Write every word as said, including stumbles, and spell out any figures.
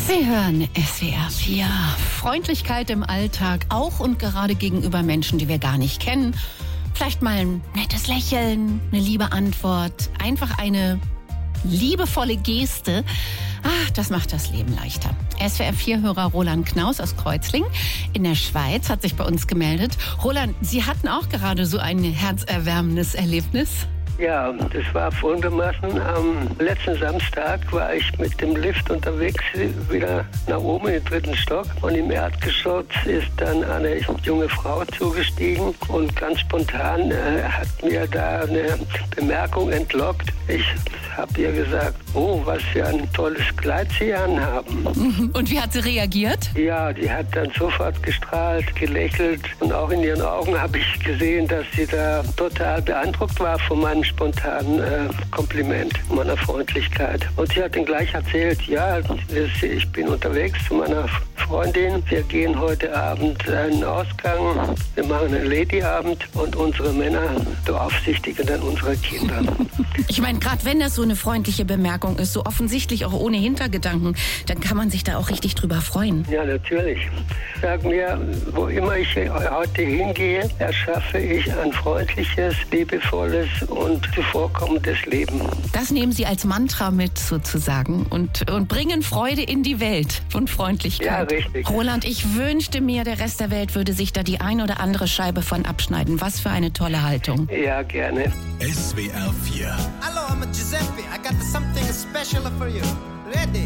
Sie hören S W R vier. Freundlichkeit im Alltag, auch und gerade gegenüber Menschen, die wir gar nicht kennen. Vielleicht mal ein nettes Lächeln, eine liebe Antwort, einfach eine liebevolle Geste. Ach, das macht das Leben leichter. S W R vier-Hörer Roland Knaus aus Kreuzlingen in der Schweiz hat sich bei uns gemeldet. Roland, Sie hatten auch gerade so ein herzerwärmendes Erlebnis. Ja, das war folgendermaßen. Am letzten Samstag war ich mit dem Lift unterwegs, wieder nach oben in den dritten Stock. Und im Erdgeschoss ist dann eine junge Frau zugestiegen und ganz spontan äh, hat mir da eine Bemerkung entlockt. Ich habe ihr gesagt, oh, was für ein tolles Kleid Sie anhaben. Und wie hat sie reagiert? Ja, die hat dann sofort gestrahlt, gelächelt. Und auch in ihren Augen habe ich gesehen, dass sie da total beeindruckt war von meinem spontanen äh, Kompliment, meiner Freundlichkeit. Und sie hat dann gleich erzählt, ja, ich bin unterwegs zu meiner Freundin. Wir gehen heute Abend einen Ausgang. Wir machen einen Ladyabend und unsere Männer beaufsichtigen dann unsere Kinder. Ich meine, gerade wenn das so eine freundliche Bemerkung ist, so offensichtlich auch ohne Hintergedanken, dann kann man sich da auch richtig drüber freuen. Ja, natürlich. Sag mir, wo immer ich heute hingehe, erschaffe ich ein freundliches, liebevolles und zuvorkommendes Leben. Das nehmen Sie als Mantra mit sozusagen und, und bringen Freude in die Welt und Freundlichkeit. Ja, richtig. Roland, ich wünschte mir, der Rest der Welt würde sich da die ein oder andere Scheibe von abschneiden. Was für eine tolle Haltung. Ja, gerne. S W R vier. Hello, I'm Giuseppe. I got something special for you. Ready?